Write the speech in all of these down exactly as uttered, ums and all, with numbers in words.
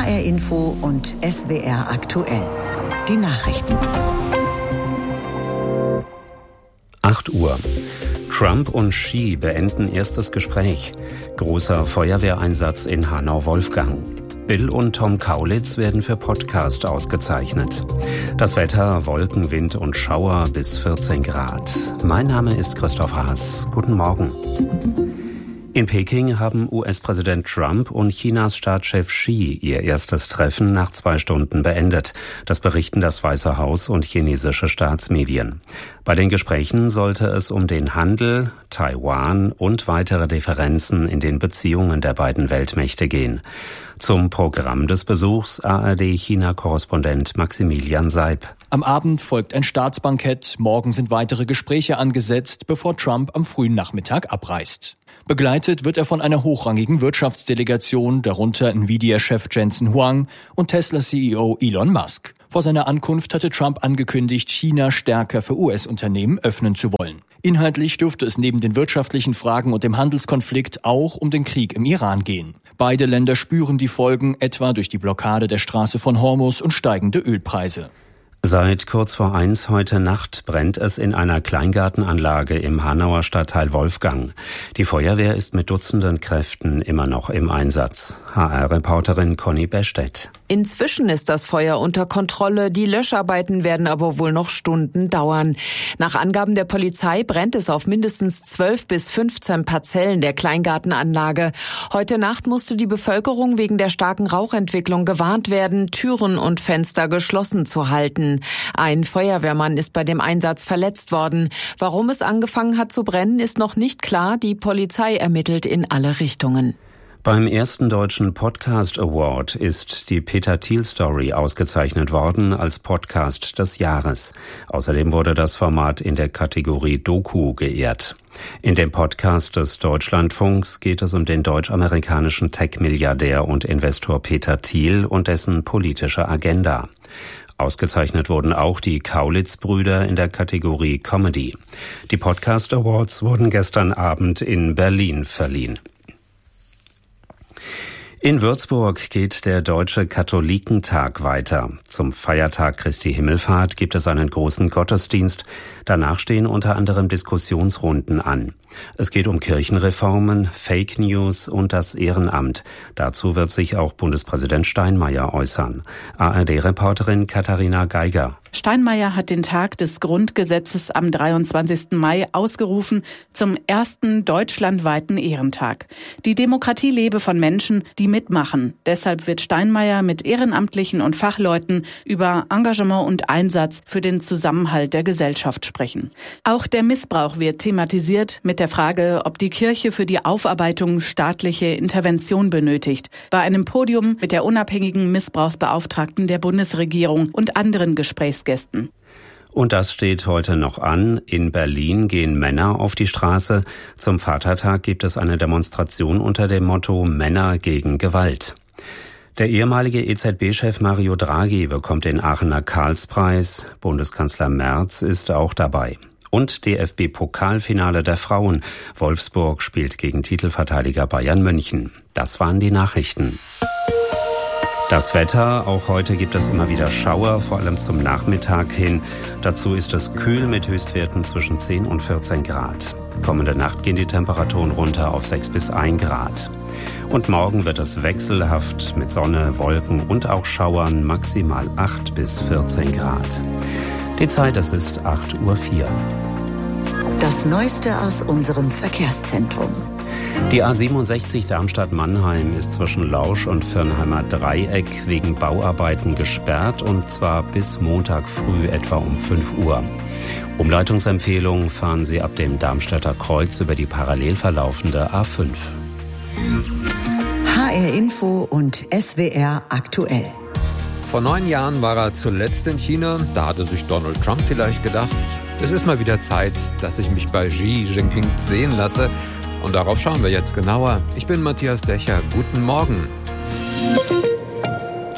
R Info und S W R aktuell. Die Nachrichten. acht Uhr. Trump und Xi beenden erstes Gespräch. Großer Feuerwehreinsatz in Hanau-Wolfgang. Bill und Tom Kaulitz werden für Podcast ausgezeichnet. Das Wetter, Wolken, Wind und Schauer bis vierzehn Grad. Mein Name ist Christoph Haas. Guten Morgen. In Peking haben U S-Präsident Trump und Chinas Staatschef Xi ihr erstes Treffen nach zwei Stunden beendet. Das berichten das Weiße Haus und chinesische Staatsmedien. Bei den Gesprächen sollte es um den Handel, Taiwan und weitere Differenzen in den Beziehungen der beiden Weltmächte gehen. Zum Programm des Besuchs A R D-China-Korrespondent Maximilian Seib. Am Abend folgt ein Staatsbankett, morgen sind weitere Gespräche angesetzt, bevor Trump am frühen Nachmittag abreist. Begleitet wird er von einer hochrangigen Wirtschaftsdelegation, darunter Nvidia-Chef Jensen Huang und Tesla-C E O Elon Musk. Vor seiner Ankunft hatte Trump angekündigt, China stärker für U S-Unternehmen öffnen zu wollen. Inhaltlich dürfte es neben den wirtschaftlichen Fragen und dem Handelskonflikt auch um den Krieg im Iran gehen. Beide Länder spüren die Folgen, etwa durch die Blockade der Straße von Hormuz und steigende Ölpreise. Seit kurz vor eins heute Nacht brennt es in einer Kleingartenanlage im Hanauer Stadtteil Wolfgang. Die Feuerwehr ist mit Dutzenden Kräften immer noch im Einsatz. H R-Reporterin Conny Bestedt. Inzwischen ist das Feuer unter Kontrolle. Die Löscharbeiten werden aber wohl noch Stunden dauern. Nach Angaben der Polizei brennt es auf mindestens zwölf bis fünfzehn Parzellen der Kleingartenanlage. Heute Nacht musste die Bevölkerung wegen der starken Rauchentwicklung gewarnt werden, Türen und Fenster geschlossen zu halten. Ein Feuerwehrmann ist bei dem Einsatz verletzt worden. Warum es angefangen hat zu brennen, ist noch nicht klar. Die Polizei ermittelt in alle Richtungen. Beim ersten deutschen Podcast Award ist die Peter Thiel Story ausgezeichnet worden als Podcast des Jahres. Außerdem wurde das Format in der Kategorie Doku geehrt. In dem Podcast des Deutschlandfunks geht es um den deutsch-amerikanischen Tech-Milliardär und Investor Peter Thiel und dessen politische Agenda. Ausgezeichnet wurden auch die Kaulitz-Brüder in der Kategorie Comedy. Die Podcast Awards wurden gestern Abend in Berlin verliehen. In Würzburg geht der Deutsche Katholikentag weiter. Zum Feiertag Christi Himmelfahrt gibt es einen großen Gottesdienst. Danach stehen unter anderem Diskussionsrunden an. Es geht um Kirchenreformen, Fake News und das Ehrenamt. Dazu wird sich auch Bundespräsident Steinmeier äußern. A R D-Reporterin Katharina Geiger. Steinmeier hat den Tag des Grundgesetzes am dreiundzwanzigsten Mai ausgerufen zum ersten deutschlandweiten Ehrentag. Die Demokratie lebe von Menschen, die mitmachen. Deshalb wird Steinmeier mit Ehrenamtlichen und Fachleuten über Engagement und Einsatz für den Zusammenhalt der Gesellschaft sprechen. Auch der Missbrauch wird thematisiert mit der Frage, ob die Kirche für die Aufarbeitung staatliche Intervention benötigt. Bei einem Podium mit der unabhängigen Missbrauchsbeauftragten der Bundesregierung und anderen Gesprächsgästen. Und das steht heute noch an. In Berlin gehen Männer auf die Straße. Zum Vatertag gibt es eine Demonstration unter dem Motto Männer gegen Gewalt. Der ehemalige E Z B-Chef Mario Draghi bekommt den Aachener Karlspreis. Bundeskanzler Merz ist auch dabei. Und D F B-Pokalfinale der Frauen. Wolfsburg spielt gegen Titelverteidiger Bayern München. Das waren die Nachrichten. Das Wetter, auch heute gibt es immer wieder Schauer, vor allem zum Nachmittag hin. Dazu ist es kühl mit Höchstwerten zwischen zehn und vierzehn Grad. Kommende Nacht gehen die Temperaturen runter auf sechs bis ein Grad. Und morgen wird es wechselhaft mit Sonne, Wolken und auch Schauern, maximal acht bis vierzehn Grad. Die Zeit, es ist acht Uhr vier. Das Neueste aus unserem Verkehrszentrum. Die A siebenundsechzig Darmstadt-Mannheim ist zwischen Lausch und Firnheimer Dreieck wegen Bauarbeiten gesperrt und zwar bis Montag früh etwa um fünf Uhr. Umleitungsempfehlung: fahren Sie ab dem Darmstädter Kreuz über die parallel verlaufende A fünf. H R Info und S W R aktuell. Vor neun Jahren war er zuletzt in China. Da hatte sich Donald Trump vielleicht gedacht, es ist mal wieder Zeit, dass ich mich bei Xi Jinping sehen lasse. Und darauf schauen wir jetzt genauer. Ich bin Matthias Dächer. Guten Morgen.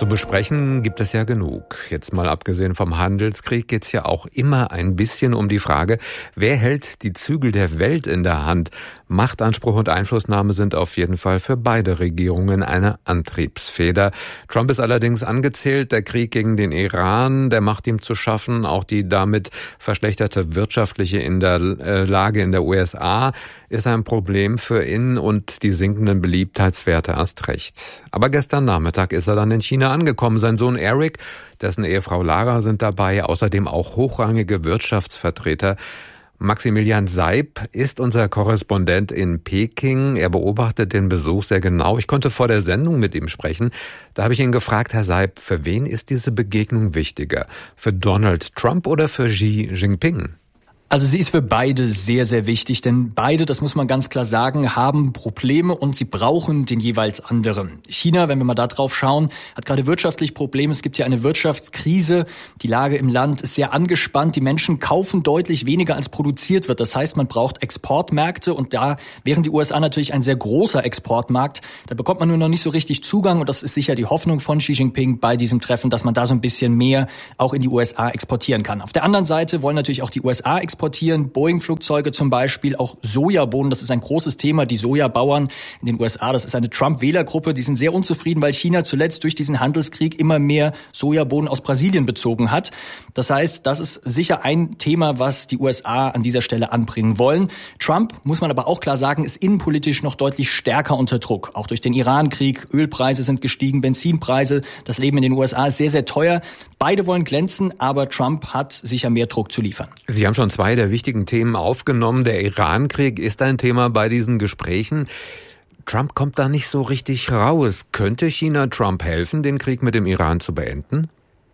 Zu besprechen gibt es ja genug. Jetzt mal abgesehen vom Handelskrieg geht es ja auch immer ein bisschen um die Frage, wer hält die Zügel der Welt in der Hand? Machtanspruch und Einflussnahme sind auf jeden Fall für beide Regierungen eine Antriebsfeder. Trump ist allerdings angezählt, der Krieg gegen den Iran, der macht ihm zu schaffen, auch die damit verschlechterte wirtschaftliche in der, äh, Lage in der U S A ist ein Problem für ihn und die sinkenden Beliebtheitswerte erst recht. Aber gestern Nachmittag ist er dann in China angekommen. Sein Sohn Eric, dessen Ehefrau Lara sind dabei, außerdem auch hochrangige Wirtschaftsvertreter. Maximilian Seib ist unser Korrespondent in Peking. Er beobachtet den Besuch sehr genau. Ich konnte vor der Sendung mit ihm sprechen. Da habe ich ihn gefragt, Herr Seib, für wen ist diese Begegnung wichtiger? Für Donald Trump oder für Xi Jinping? Also sie ist für beide sehr, sehr wichtig, denn beide, das muss man ganz klar sagen, haben Probleme und sie brauchen den jeweils anderen. China, wenn wir mal da drauf schauen, hat gerade wirtschaftlich Probleme. Es gibt ja eine Wirtschaftskrise. Die Lage im Land ist sehr angespannt. Die Menschen kaufen deutlich weniger, als produziert wird. Das heißt, man braucht Exportmärkte und da wären die U S A natürlich ein sehr großer Exportmarkt. Da bekommt man nur noch nicht so richtig Zugang und das ist sicher die Hoffnung von Xi Jinping bei diesem Treffen, dass man da so ein bisschen mehr auch in die U S A exportieren kann. Auf der anderen Seite wollen natürlich auch die U S A exportieren. Boeing-Flugzeuge zum Beispiel, auch Sojabohnen, das ist ein großes Thema. Die Sojabauern in den U S A, das ist eine Trump-Wählergruppe, die sind sehr unzufrieden, weil China zuletzt durch diesen Handelskrieg immer mehr Sojabohnen aus Brasilien bezogen hat. Das heißt, das ist sicher ein Thema, was die U S A an dieser Stelle anbringen wollen. Trump, muss man aber auch klar sagen, ist innenpolitisch noch deutlich stärker unter Druck. Auch durch den Iran-Krieg, Ölpreise sind gestiegen, Benzinpreise, das Leben in den U S A ist sehr, sehr teuer. Beide wollen glänzen, aber Trump hat sicher mehr Druck zu liefern. Sie haben schon zwei der wichtigen Themen aufgenommen. Der Iran-Krieg ist ein Thema bei diesen Gesprächen. Trump kommt da nicht so richtig raus. Könnte China Trump helfen, den Krieg mit dem Iran zu beenden?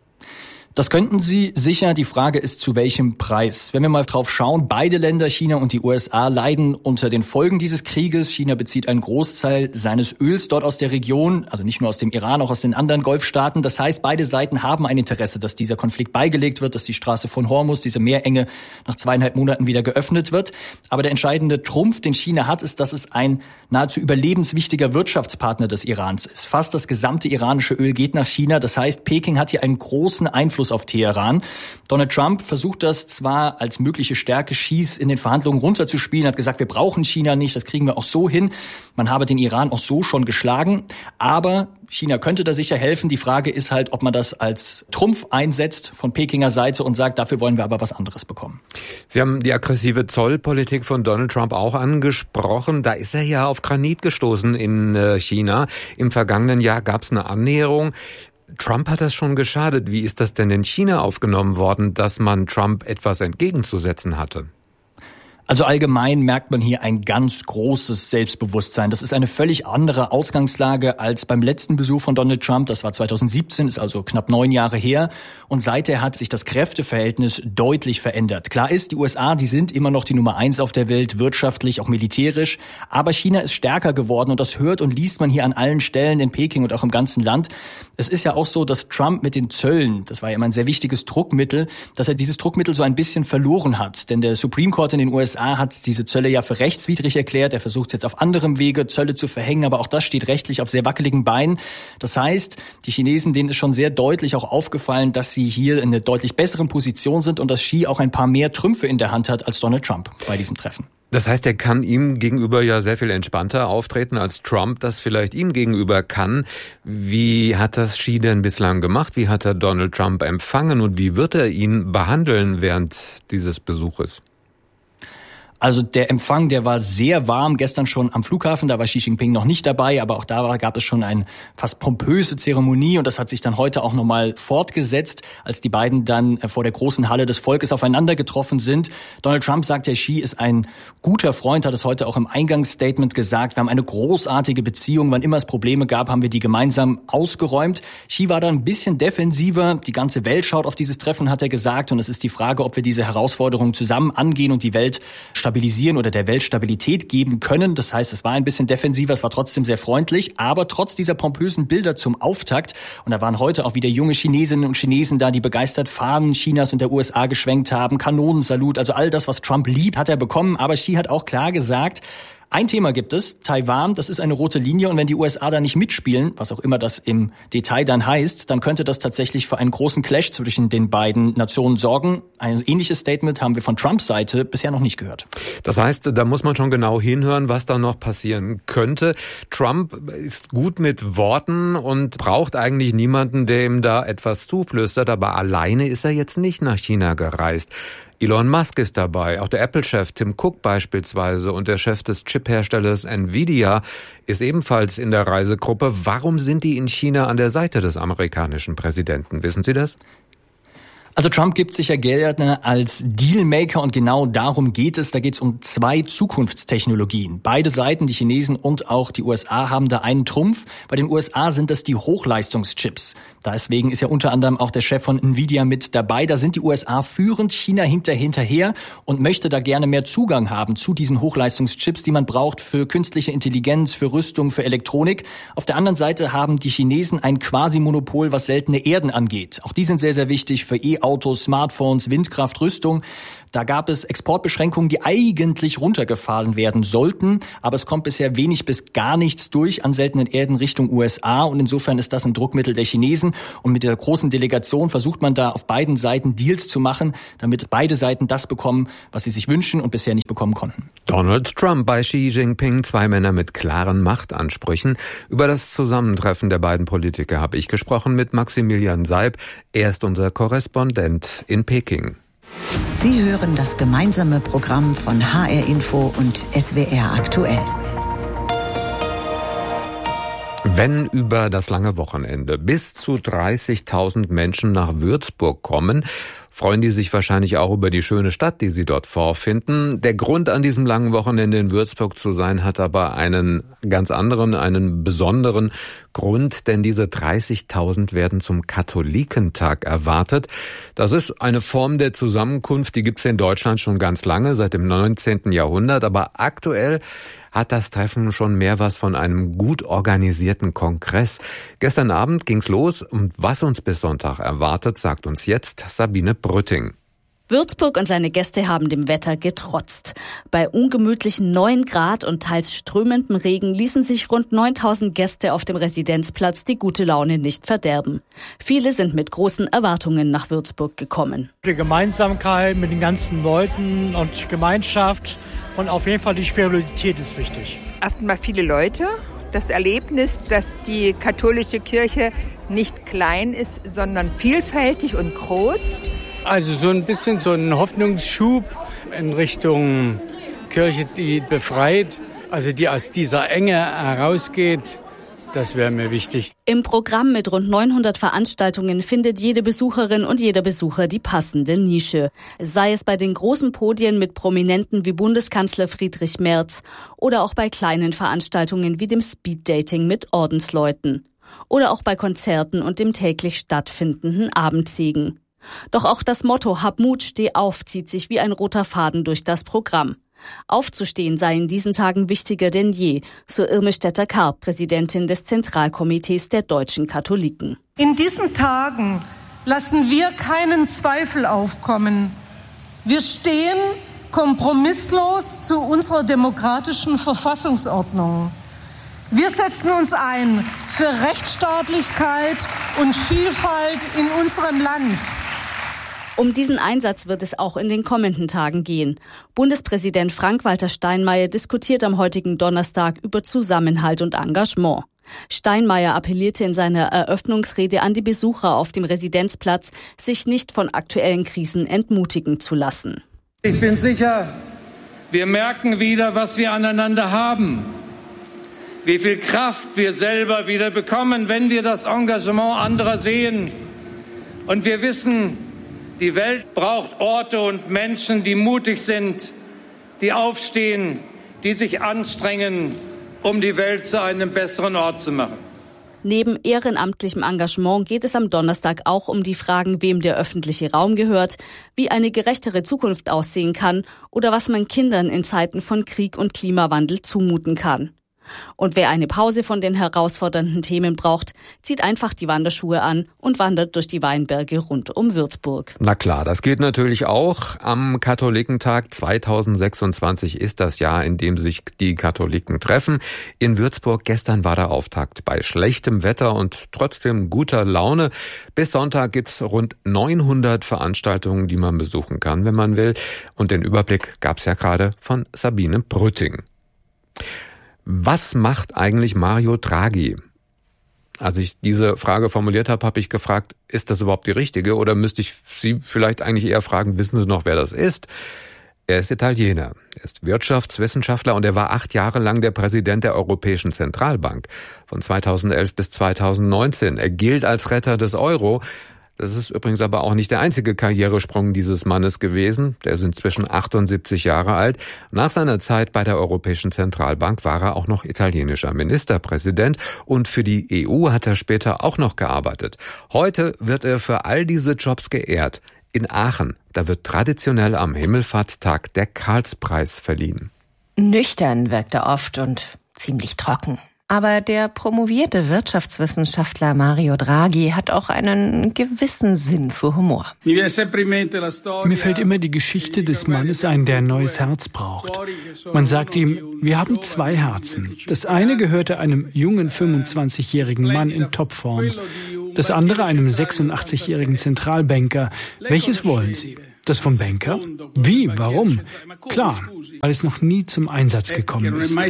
Das könnten sie sicher. Die Frage ist, zu welchem Preis. Wenn wir mal drauf schauen, beide Länder, China und die U S A, leiden unter den Folgen dieses Krieges. China bezieht einen Großteil seines Öls dort aus der Region, also nicht nur aus dem Iran, auch aus den anderen Golfstaaten. Das heißt, beide Seiten haben ein Interesse, dass dieser Konflikt beigelegt wird, dass die Straße von Hormuz, diese Meerenge, nach zweieinhalb Monaten wieder geöffnet wird. Aber der entscheidende Trumpf, den China hat, ist, dass es ein nahezu überlebenswichtiger Wirtschaftspartner des Irans ist. Fast das gesamte iranische Öl geht nach China. Das heißt, Peking hat hier einen großen Einfluss auf Teheran. Donald Trump versucht das zwar als mögliche Stärke Xis in den Verhandlungen runterzuspielen, hat gesagt, wir brauchen China nicht, das kriegen wir auch so hin. Man habe den Iran auch so schon geschlagen, aber China könnte da sicher helfen. Die Frage ist halt, ob man das als Trumpf einsetzt von Pekinger Seite und sagt, dafür wollen wir aber was anderes bekommen. Sie haben die aggressive Zollpolitik von Donald Trump auch angesprochen. Da ist er ja auf Granit gestoßen in China. Im vergangenen Jahr gab es eine Annäherung. Trump hat das schon geschadet. Wie ist das denn in China aufgenommen worden, dass man Trump etwas entgegenzusetzen hatte? Also allgemein merkt man hier ein ganz großes Selbstbewusstsein. Das ist eine völlig andere Ausgangslage als beim letzten Besuch von Donald Trump. Das war zweitausendsiebzehn, ist also knapp neun Jahre her. Und seither hat sich das Kräfteverhältnis deutlich verändert. Klar ist, die U S A, die sind immer noch die Nummer eins auf der Welt, wirtschaftlich, auch militärisch. Aber China ist stärker geworden und das hört und liest man hier an allen Stellen in Peking und auch im ganzen Land. Es ist ja auch so, dass Trump mit den Zöllen, das war ja immer ein sehr wichtiges Druckmittel, dass er dieses Druckmittel so ein bisschen verloren hat. Denn der Supreme Court in den U S A hat diese Zölle ja für rechtswidrig erklärt. Er versucht jetzt auf anderem Wege Zölle zu verhängen, aber auch das steht rechtlich auf sehr wackeligen Beinen. Das heißt, die Chinesen, denen ist schon sehr deutlich auch aufgefallen, dass sie hier in einer deutlich besseren Position sind und dass Xi auch ein paar mehr Trümpfe in der Hand hat als Donald Trump bei diesem Treffen. Das heißt, er kann ihm gegenüber ja sehr viel entspannter auftreten, als Trump das vielleicht ihm gegenüber kann. Wie hat das Xi denn bislang gemacht? Wie hat er Donald Trump empfangen und wie wird er ihn behandeln während dieses Besuches? Also der Empfang, der war sehr warm gestern schon am Flughafen, da war Xi Jinping noch nicht dabei, aber auch da war, gab es schon eine fast pompöse Zeremonie und das hat sich dann heute auch nochmal fortgesetzt, als die beiden dann vor der großen Halle des Volkes aufeinander getroffen sind. Donald Trump sagt, der Xi ist ein guter Freund, hat es heute auch im Eingangsstatement gesagt. Wir haben eine großartige Beziehung, wann immer es Probleme gab, haben wir die gemeinsam ausgeräumt. Xi war dann ein bisschen defensiver, die ganze Welt schaut auf dieses Treffen, hat er gesagt, und es ist die Frage, ob wir diese Herausforderungen zusammen angehen und die Welt stabilisieren oder der Welt Stabilität geben können. Das heißt, es war ein bisschen defensiver, es war trotzdem sehr freundlich, aber trotz dieser pompösen Bilder zum Auftakt, und da waren heute auch wieder junge Chinesinnen und Chinesen da, die begeistert Fahnen Chinas und der U S A geschwenkt haben, Kanonensalut, also all das, was Trump liebt, hat er bekommen, aber Xi hat auch klar gesagt, Ein Thema gibt es, Taiwan, das ist eine rote Linie und wenn die U S A da nicht mitspielen, was auch immer das im Detail dann heißt, dann könnte das tatsächlich für einen großen Clash zwischen den beiden Nationen sorgen. Ein ähnliches Statement haben wir von Trumps Seite bisher noch nicht gehört. Das heißt, da muss man schon genau hinhören, was da noch passieren könnte. Trump ist gut mit Worten und braucht eigentlich niemanden, der ihm da etwas zuflüstert, aber alleine ist er jetzt nicht nach China gereist. Elon Musk ist dabei, auch der Apple-Chef Tim Cook beispielsweise und der Chef des Chipherstellers Nvidia ist ebenfalls in der Reisegruppe. Warum sind die in China an der Seite des amerikanischen Präsidenten? Wissen Sie das? Also Trump gibt sich ja gerne als Dealmaker und genau darum geht es. Da geht es um zwei Zukunftstechnologien. Beide Seiten, die Chinesen und auch die U S A, haben da einen Trumpf. Bei den U S A sind das die Hochleistungschips. Deswegen ist ja unter anderem auch der Chef von Nvidia mit dabei. Da sind die U S A führend, China hinter hinterher und möchte da gerne mehr Zugang haben zu diesen Hochleistungschips, die man braucht für künstliche Intelligenz, für Rüstung, für Elektronik. Auf der anderen Seite haben die Chinesen ein Quasi-Monopol, was seltene Erden angeht. Auch die sind sehr, sehr wichtig für E-Autos, Smartphones, Windkraft, Rüstung. Da gab es Exportbeschränkungen, die eigentlich runtergefahren werden sollten. Aber es kommt bisher wenig bis gar nichts durch an seltenen Erden Richtung U S A. Und insofern ist das ein Druckmittel der Chinesen. Und mit der großen Delegation versucht man da auf beiden Seiten Deals zu machen, damit beide Seiten das bekommen, was sie sich wünschen und bisher nicht bekommen konnten. Donald Trump bei Xi Jinping, zwei Männer mit klaren Machtansprüchen. Über das Zusammentreffen der beiden Politiker habe ich gesprochen mit Maximilian Seib. Er ist unser Korrespondent in Peking. Sie hören das gemeinsame Programm von H R Info und S W R aktuell. Wenn über das lange Wochenende bis zu dreißigtausend Menschen nach Würzburg kommen, freuen die sich wahrscheinlich auch über die schöne Stadt, die sie dort vorfinden. Der Grund, an diesem langen Wochenende in Würzburg zu sein, hat aber einen ganz anderen, einen besonderen Grund, denn diese dreißigtausend werden zum Katholikentag erwartet. Das ist eine Form der Zusammenkunft, die gibt es in Deutschland schon ganz lange, seit dem neunzehnten Jahrhundert, aber aktuell hat das Treffen schon mehr was von einem gut organisierten Kongress. Gestern Abend ging's los und was uns bis Sonntag erwartet, sagt uns jetzt Sabine Brütting. Würzburg und seine Gäste haben dem Wetter getrotzt. Bei ungemütlichen neun Grad und teils strömendem Regen ließen sich rund neuntausend Gäste auf dem Residenzplatz die gute Laune nicht verderben. Viele sind mit großen Erwartungen nach Würzburg gekommen. Die Gemeinsamkeit mit den ganzen Leuten und Gemeinschaft und auf jeden Fall die Spiritualität ist wichtig. Erstmal viele Leute. Das Erlebnis, dass die katholische Kirche nicht klein ist, sondern vielfältig und groß. Also so ein bisschen so ein Hoffnungsschub in Richtung Kirche, die befreit, also die aus dieser Enge herausgeht, das wäre mir wichtig. Im Programm mit rund neunhundert Veranstaltungen findet jede Besucherin und jeder Besucher die passende Nische. Sei es bei den großen Podien mit Prominenten wie Bundeskanzler Friedrich Merz oder auch bei kleinen Veranstaltungen wie dem Speeddating mit Ordensleuten. Oder auch bei Konzerten und dem täglich stattfindenden Abendsegen. Doch auch das Motto Hab Mut, steh auf zieht sich wie ein roter Faden durch das Programm. Aufzustehen sei in diesen Tagen wichtiger denn je, so Irme Stetter-Karp, Präsidentin des Zentralkomitees der deutschen Katholiken. In diesen Tagen lassen wir keinen Zweifel aufkommen. Wir stehen kompromisslos zu unserer demokratischen Verfassungsordnung. Wir setzen uns ein für Rechtsstaatlichkeit und Vielfalt in unserem Land. Um diesen Einsatz wird es auch in den kommenden Tagen gehen. Bundespräsident Frank-Walter Steinmeier diskutiert am heutigen Donnerstag über Zusammenhalt und Engagement. Steinmeier appellierte in seiner Eröffnungsrede an die Besucher auf dem Residenzplatz, sich nicht von aktuellen Krisen entmutigen zu lassen. Ich bin sicher, wir merken wieder, was wir aneinander haben. Wie viel Kraft wir selber wieder bekommen, wenn wir das Engagement anderer sehen. Und wir wissen, die Welt braucht Orte und Menschen, die mutig sind, die aufstehen, die sich anstrengen, um die Welt zu einem besseren Ort zu machen. Neben ehrenamtlichem Engagement geht es am Donnerstag auch um die Fragen, wem der öffentliche Raum gehört, wie eine gerechtere Zukunft aussehen kann oder was man Kindern in Zeiten von Krieg und Klimawandel zumuten kann. Und wer eine Pause von den herausfordernden Themen braucht, zieht einfach die Wanderschuhe an und wandert durch die Weinberge rund um Würzburg. Na klar, das geht natürlich auch. Am Katholikentag zweitausendsechsundzwanzig ist das Jahr, in dem sich die Katholiken treffen. In Würzburg gestern war der Auftakt bei schlechtem Wetter und trotzdem guter Laune. Bis Sonntag gibt's rund neunhundert Veranstaltungen, die man besuchen kann, wenn man will. Und den Überblick gab's ja gerade von Sabine Brütting. Was macht eigentlich Mario Draghi? Als ich diese Frage formuliert habe, habe ich gefragt, ist das überhaupt die richtige? Oder müsste ich Sie vielleicht eigentlich eher fragen, wissen Sie noch, wer das ist? Er ist Italiener, er ist Wirtschaftswissenschaftler und er war acht Jahre lang der Präsident der Europäischen Zentralbank, von zweitausendelf bis zweitausendneunzehn. Er gilt als Retter des Euro. Das ist übrigens aber auch nicht der einzige Karrieresprung dieses Mannes gewesen. Der ist inzwischen achtundsiebzig Jahre alt. Nach seiner Zeit bei der Europäischen Zentralbank war er auch noch italienischer Ministerpräsident und für die E U hat er später auch noch gearbeitet. Heute wird er für all diese Jobs geehrt. In Aachen, da wird traditionell am Himmelfahrtstag der Karlspreis verliehen. Nüchtern wirkt er oft und ziemlich trocken. Aber der promovierte Wirtschaftswissenschaftler Mario Draghi hat auch einen gewissen Sinn für Humor. Mir fällt immer die Geschichte des Mannes ein, der ein neues Herz braucht. Man sagt ihm, wir haben zwei Herzen. Das eine gehörte einem jungen fünfundzwanzigjährigen Mann in Topform, das andere einem sechsundachtzigjährigen Zentralbanker. Welches wollen Sie? Das vom Banker? Wie? Warum? Klar, weil es noch nie zum Einsatz gekommen ist.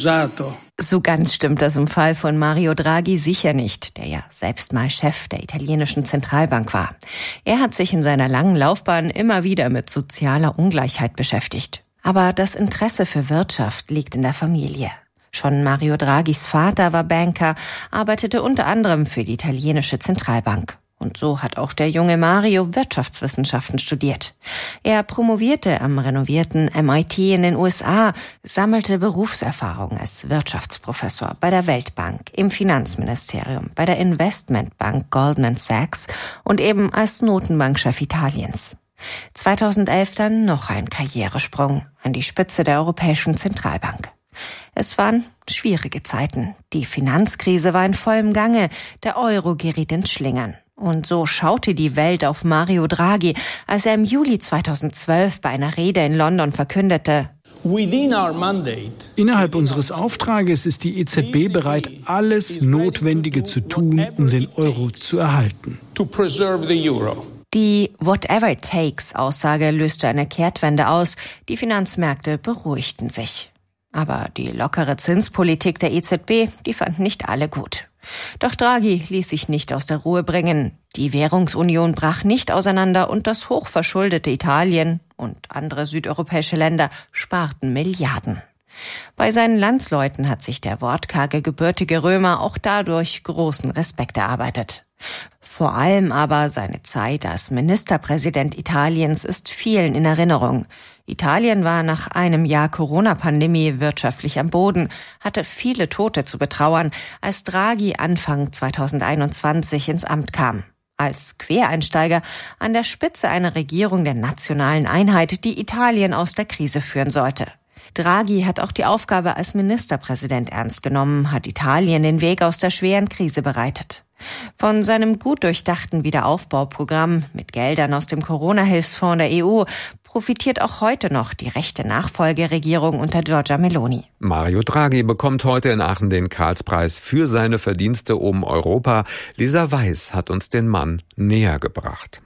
So ganz stimmt das im Fall von Mario Draghi sicher nicht, der ja selbst mal Chef der italienischen Zentralbank war. Er hat sich in seiner langen Laufbahn immer wieder mit sozialer Ungleichheit beschäftigt. Aber das Interesse für Wirtschaft liegt in der Familie. Schon Mario Draghis Vater war Banker, arbeitete unter anderem für die italienische Zentralbank. Und so hat auch der junge Mario Wirtschaftswissenschaften studiert. Er promovierte am renovierten M I T in den U S A, sammelte Berufserfahrung als Wirtschaftsprofessor bei der Weltbank, im Finanzministerium, bei der Investmentbank Goldman Sachs und eben als Notenbankchef Italiens. zweitausendelf dann noch ein Karrieresprung an die Spitze der Europäischen Zentralbank. Es waren schwierige Zeiten. Die Finanzkrise war in vollem Gange, der Euro geriet ins Schlingern. Und so schaute die Welt auf Mario Draghi, als er im Juli zweitausendzwölf bei einer Rede in London verkündete: Innerhalb unseres Auftrages ist die E Z B bereit, alles Notwendige zu tun, um den Euro zu erhalten. Die Whatever it takes Aussage löste eine Kehrtwende aus. Die Finanzmärkte beruhigten sich. Aber die lockere Zinspolitik der E Z B, die fanden nicht alle gut. Doch Draghi ließ sich nicht aus der Ruhe bringen. Die Währungsunion brach nicht auseinander und das hochverschuldete Italien und andere südeuropäische Länder sparten Milliarden. Bei seinen Landsleuten hat sich der wortkarge gebürtige Römer auch dadurch großen Respekt erarbeitet. Vor allem aber seine Zeit als Ministerpräsident Italiens ist vielen in Erinnerung. Italien war nach einem Jahr Corona-Pandemie wirtschaftlich am Boden, hatte viele Tote zu betrauern, als Draghi Anfang zweitausendeinundzwanzig ins Amt kam. Als Quereinsteiger an der Spitze einer Regierung der nationalen Einheit, die Italien aus der Krise führen sollte. Draghi hat auch die Aufgabe als Ministerpräsident ernst genommen, hat Italien den Weg aus der schweren Krise bereitet. Von seinem gut durchdachten Wiederaufbauprogramm mit Geldern aus dem Corona-Hilfsfonds der E U profitiert auch heute noch die rechte Nachfolgeregierung unter Giorgia Meloni. Mario Draghi bekommt heute in Aachen den Karlspreis für seine Verdienste um Europa. Lisa Weiß hat uns den Mann näher gebracht.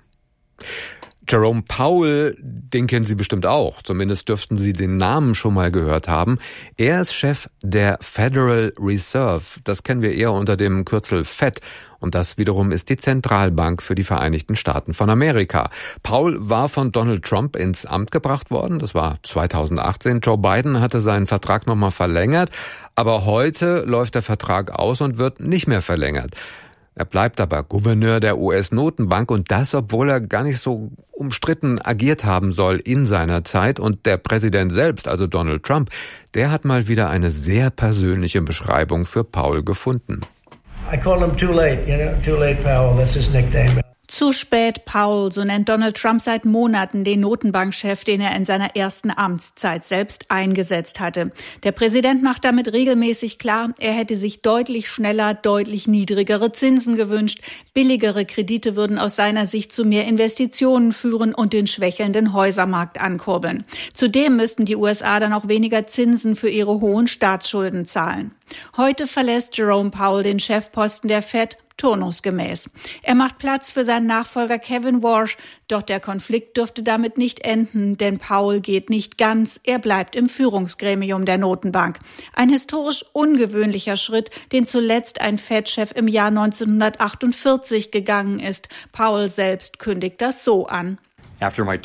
Jerome Powell, den kennen Sie bestimmt auch, zumindest dürften Sie den Namen schon mal gehört haben. Er ist Chef der Federal Reserve, das kennen wir eher unter dem Kürzel F E D und das wiederum ist die Zentralbank für die Vereinigten Staaten von Amerika. Powell war von Donald Trump ins Amt gebracht worden, das war zweitausendachtzehn. Joe Biden hatte seinen Vertrag nochmal verlängert, aber heute läuft der Vertrag aus und wird nicht mehr verlängert. Er bleibt aber Gouverneur der U S-Notenbank und das, obwohl er gar nicht so umstritten agiert haben soll in seiner Zeit. Und der Präsident selbst, also Donald Trump, der hat mal wieder eine sehr persönliche Beschreibung für Powell gefunden. I call him too late, you know, too late Powell, that's his nickname. Zu spät, Powell, so nennt Donald Trump seit Monaten den Notenbankchef, den er in seiner ersten Amtszeit selbst eingesetzt hatte. Der Präsident macht damit regelmäßig klar, er hätte sich deutlich schneller, deutlich niedrigere Zinsen gewünscht. Billigere Kredite würden aus seiner Sicht zu mehr Investitionen führen und den schwächelnden Häusermarkt ankurbeln. Zudem müssten die U S A dann auch weniger Zinsen für ihre hohen Staatsschulden zahlen. Heute verlässt Jerome Powell den Chefposten der Fed turnusgemäß. Er macht Platz für seinen Nachfolger Kevin Warsh, doch der Konflikt dürfte damit nicht enden, denn Powell geht nicht ganz, er bleibt im Führungsgremium der Notenbank. Ein historisch ungewöhnlicher Schritt, den zuletzt ein Fed-Chef im Jahr neunzehnhundertachtundvierzig gegangen ist. Powell selbst kündigt das so an. Ich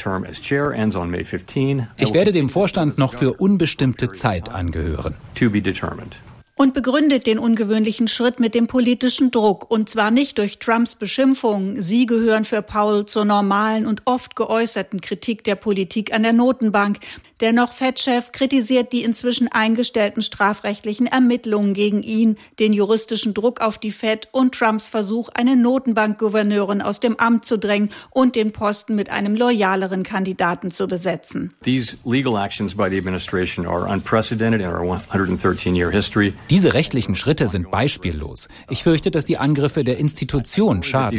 werde dem Vorstand noch für unbestimmte Zeit angehören. Und begründet den ungewöhnlichen Schritt mit dem politischen Druck, und zwar nicht durch Trumps Beschimpfungen. Sie gehören für Powell zur normalen und oft geäußerten Kritik der Politik an der Notenbank. Der noch Fed-Chef kritisiert die inzwischen eingestellten strafrechtlichen Ermittlungen gegen ihn, den juristischen Druck auf die Fed und Trumps Versuch, eine Notenbankgouverneurin aus dem Amt zu drängen und den Posten mit einem loyaleren Kandidaten zu besetzen. These legal actions by the administration are unprecedented in our one hundred thirteen year history. Diese rechtlichen Schritte sind beispiellos. Ich fürchte, dass die Angriffe der Institution schaden.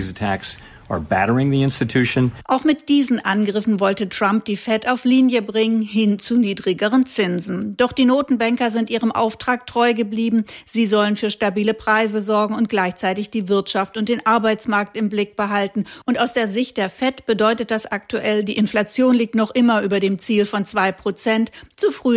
Auch mit diesen Angriffen wollte Trump die Fed auf Linie bringen, hin zu niedrigeren Zinsen. Doch die Notenbanker sind ihrem Auftrag treu geblieben. Sie sollen für stabile Preise sorgen und gleichzeitig die Wirtschaft und den Arbeitsmarkt im Blick behalten. Und aus der Sicht der Fed bedeutet das aktuell, die Inflation liegt noch immer über dem Ziel von zwei Prozent. Zu früh